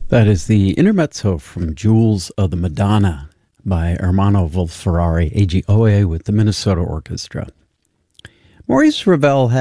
That is the intermezzo from Jewels of the Madonna by Ermanno Wolf-Ferrari, AGOA with the Minnesota Orchestra. Maurice Ravel